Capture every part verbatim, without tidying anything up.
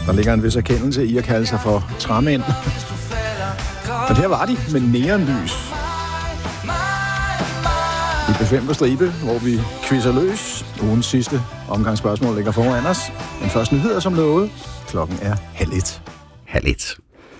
Der ligger en vis erkendelse i at kalde sig for træmænd. Men her var de med neonlys. I B fem på stribe, hvor vi quizzer løs. Ugens sidste omgangsspørgsmål ligger foran os. Men først nyheder som lovet. Klokken er halv et. Halv et.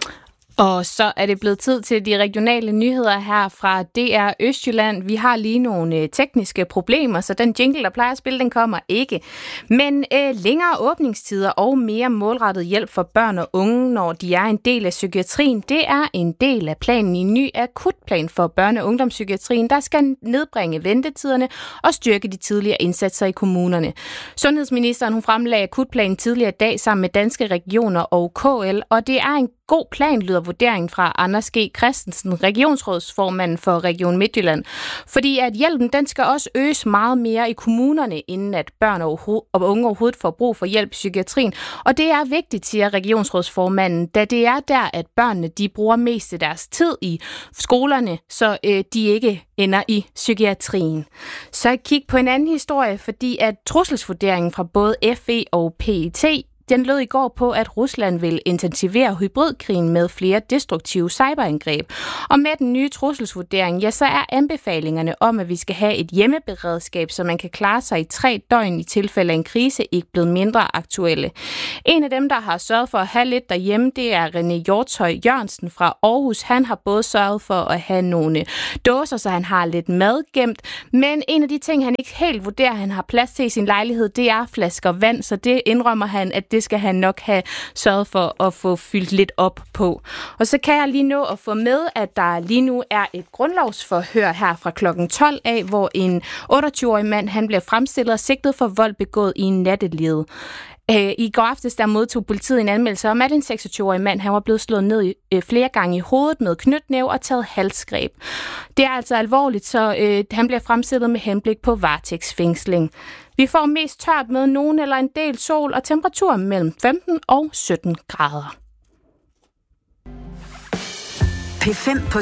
Og så er det blevet tid til de regionale nyheder her fra D R Østjylland. Vi har lige nogle øh, tekniske problemer, så den jingle, der plejer at spille, den kommer ikke. Men øh, længere åbningstider og mere målrettet hjælp for børn og unge, når de er en del af psykiatrien, det er en del af planen i en ny akutplan for børne- og ungdomspsykiatrien, der skal nedbringe ventetiderne og styrke de tidligere indsatser i kommunerne. Sundhedsministeren hun fremlagde akutplanen tidligere i dag sammen med Danske Regioner og K L, og det er en god plan, lyder vurderingen fra Anders G. Christensen, regionsrådsformanden for Region Midtjylland. Fordi at hjælpen, den skal også øges meget mere i kommunerne, inden at børn og unge overhovedet får brug for hjælp i psykiatrien. Og det er vigtigt, siger regionsrådsformanden, da det er der, at børnene de bruger mest af deres tid i skolerne, så øh, de ikke ender i psykiatrien. Så kig på en anden historie, fordi at trusselsvurderingen fra både F E og P E T den lød i går på, at Rusland vil intensivere hybridkrigen med flere destruktive cyberangreb. Og med den nye trusselsvurdering, ja, så er anbefalingerne om, at vi skal have et hjemmeberedskab, så man kan klare sig i tre døgn i tilfælde af en krise, ikke blevet mindre aktuelle. En af dem, der har sørget for at have lidt derhjemme, det er René Hjortøj Jørgensen fra Aarhus. Han har både sørget for at have nogle dåser, så han har lidt mad gemt, men en af de ting, han ikke helt vurderer, han har plads til i sin lejlighed, det er flasker vand, så det indrømmer han, at det skal han nok have sørget for at få fyldt lidt op på. Og så kan jeg lige nå at få med, at der lige nu er et grundlovsforhør her fra klokken tolv af, hvor en otteogtyve-årig mand han bliver fremstillet og sigtet for vold begået i en nattelivet. I går aftes der modtog politiet en anmeldelse om, at en seksogtyve-årig mand han var blevet slået ned flere gange i hovedet med knytnæve og taget halsgreb. Det er altså alvorligt, så øh, han bliver fremstillet med henblik på varetægtsfængsling. Vi får mest tørt med nogen eller en del sol og temperatur mellem femten og sytten grader. P fem på